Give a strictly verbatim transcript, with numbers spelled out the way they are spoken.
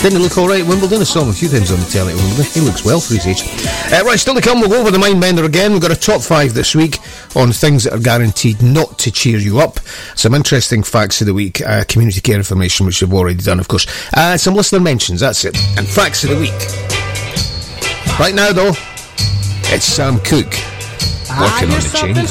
Didn't he look alright at Wimbledon? I saw him a few times on the telly at Wimbledon. He looks well for his age. Uh, right, still to come, we'll go over the Mindbender again. We've got a top five this week on things that are guaranteed not to cheer you up. Some interesting facts of the week, uh, community care information, which we've already done, of course. Uh, some listener mentions, that's it. And facts of the week. Right now, though, it's Sam Cooke working on the change.